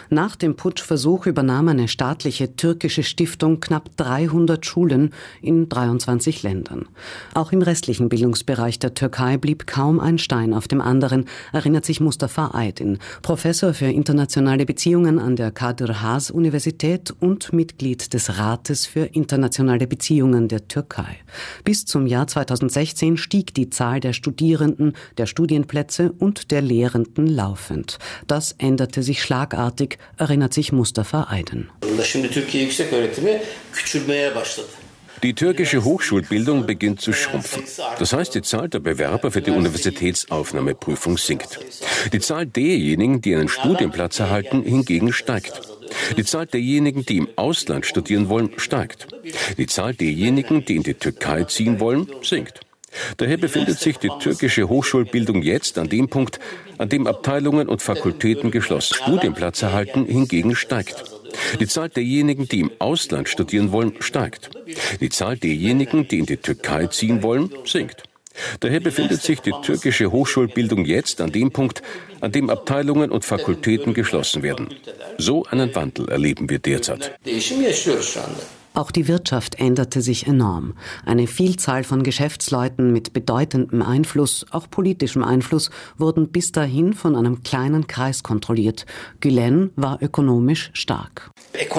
Nach dem Putschversuch übernahm eine staatliche türkische Stiftung knapp 300 Schulen in 23 Ländern. Auch im restlichen Bildungsbereich der Türkei blieb kaum ein Stein auf dem anderen, erinnert sich Mustafa Aydin, Professor für internationale Beziehungen an der Kadir Has Universität und Mitglied des Rates für internationale Beziehungen der Türkei. Bis zum Jahr 2016 stieg die Zahl der Studierenden, der Studienplätze und der Lehrenden laufend. Das änderte sich schlagartig, erinnert sich Mustafa Aydin. Die türkische Hochschulbildung beginnt zu schrumpfen. Das heißt, die Zahl der Bewerber für die Universitätsaufnahmeprüfung sinkt. Die Zahl derjenigen, die einen Studienplatz erhalten, hingegen steigt. Die Zahl derjenigen, die im Ausland studieren wollen, steigt. Die Zahl derjenigen, die in die Türkei ziehen wollen, sinkt. Daher befindet sich die türkische Hochschulbildung jetzt an dem Punkt, an dem Abteilungen und Fakultäten geschlossen. Studienplatz erhalten hingegen steigt. Die Zahl derjenigen, die im Ausland studieren wollen, steigt. Die Zahl derjenigen, die in die Türkei ziehen wollen, sinkt. Daher befindet sich die türkische Hochschulbildung jetzt an dem Punkt, an dem Abteilungen und Fakultäten geschlossen werden. So einen Wandel erleben wir derzeit. Auch die Wirtschaft änderte sich enorm. Eine Vielzahl von Geschäftsleuten mit bedeutendem Einfluss, auch politischem Einfluss, wurden bis dahin von einem kleinen Kreis kontrolliert. Gülen war ökonomisch stark.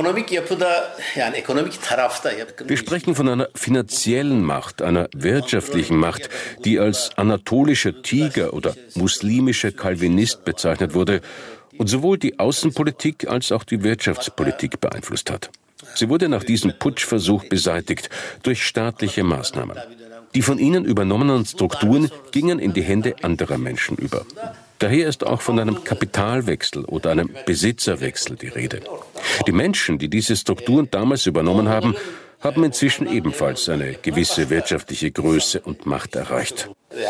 Wir sprechen von einer finanziellen Macht, einer wirtschaftlichen Macht, die als anatolischer Tiger oder muslimischer Calvinist bezeichnet wurde und sowohl die Außenpolitik als auch die Wirtschaftspolitik beeinflusst hat. Sie wurde nach diesem Putschversuch beseitigt durch staatliche Maßnahmen. Die von ihnen übernommenen Strukturen gingen in die Hände anderer Menschen über. Daher ist auch von einem Kapitalwechsel oder einem Besitzerwechsel die Rede. Die Menschen, die diese Strukturen damals übernommen haben, haben inzwischen ebenfalls eine gewisse wirtschaftliche Größe und Macht erreicht.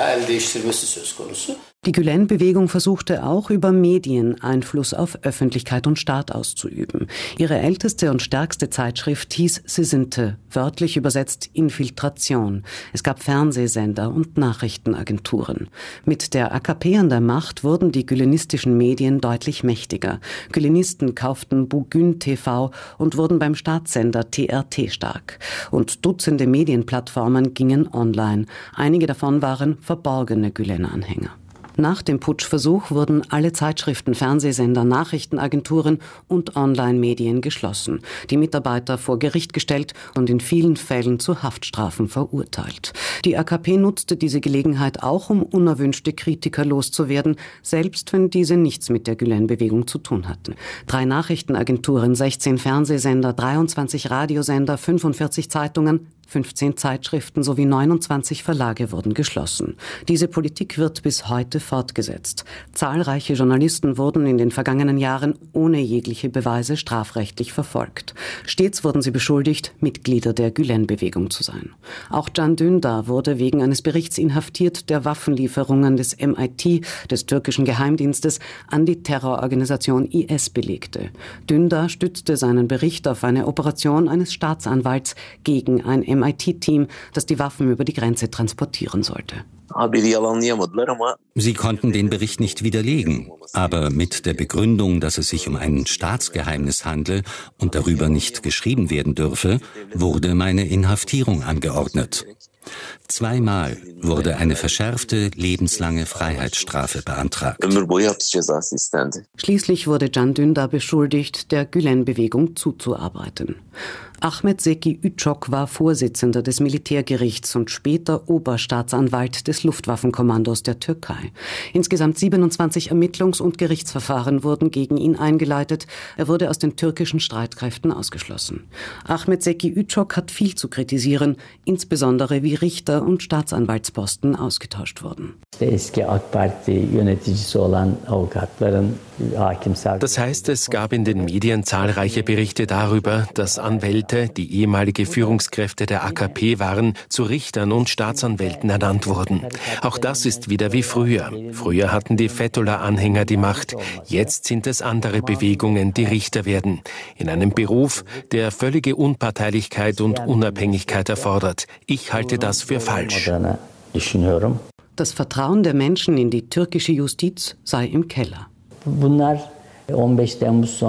Die Gülen-Bewegung versuchte auch über Medien Einfluss auf Öffentlichkeit und Staat auszuüben. Ihre älteste und stärkste Zeitschrift hieß Sızıntı, wörtlich übersetzt Infiltration. Es gab Fernsehsender und Nachrichtenagenturen. Mit der AKP an der Macht wurden die gülenistischen Medien deutlich mächtiger. Gülenisten kauften Bugün TV und wurden beim Staatssender TRT stark. Und Dutzende Medienplattformen gingen online. Einige davon waren verborgene Gülen-Anhänger. Nach dem Putschversuch wurden alle Zeitschriften, Fernsehsender, Nachrichtenagenturen und Online-Medien geschlossen, die Mitarbeiter vor Gericht gestellt und in vielen Fällen zu Haftstrafen verurteilt. Die AKP nutzte diese Gelegenheit auch, um unerwünschte Kritiker loszuwerden, selbst wenn diese nichts mit der Gülen-Bewegung zu tun hatten. 3 Nachrichtenagenturen, 16 Fernsehsender, 23 Radiosender, 45 Zeitungen, 15 Zeitschriften sowie 29 Verlage wurden geschlossen. Diese Politik wird bis heute fortgesetzt. Zahlreiche Journalisten wurden in den vergangenen Jahren ohne jegliche Beweise strafrechtlich verfolgt. Stets wurden sie beschuldigt, Mitglieder der Gülen-Bewegung zu sein. Auch Can Dündar wurde wegen eines Berichts inhaftiert, der Waffenlieferungen des MIT, des türkischen Geheimdienstes, an die Terrororganisation IS belegte. Dündar stützte seinen Bericht auf eine Operation eines Staatsanwalts gegen ein MIT-Team, das die Waffen über die Grenze transportieren sollte. Sie konnten den Bericht nicht widerlegen, aber mit der Begründung, dass es sich um ein Staatsgeheimnis handle und darüber nicht geschrieben werden dürfe, wurde meine Inhaftierung angeordnet. 2-mal wurde eine verschärfte lebenslange Freiheitsstrafe beantragt. Schließlich wurde Can Dündar beschuldigt, der Gülen-Bewegung zuzuarbeiten. Ahmet Zeki Üçok war Vorsitzender des Militärgerichts und später Oberstaatsanwalt des Luftwaffenkommandos der Türkei. Insgesamt 27 Ermittlungs- und Gerichtsverfahren wurden gegen ihn eingeleitet. Er wurde aus den türkischen Streitkräften ausgeschlossen. Ahmet Zeki Üçok hat viel zu kritisieren, insbesondere wie Richter und Staatsanwaltsposten ausgetauscht wurden. Das heißt, es gab in den Medien zahlreiche Berichte darüber, dass Anwälte, die ehemalige Führungskräfte der AKP waren, zu Richtern und Staatsanwälten ernannt wurden. Auch das ist wieder wie früher. Früher hatten die Fethullah-Anhänger die Macht. Jetzt sind es andere Bewegungen, die Richter werden. In einem Beruf, der völlige Unparteilichkeit und Unabhängigkeit erfordert. Ich halte das für falsch. Das Vertrauen der Menschen in die türkische Justiz sei im Keller.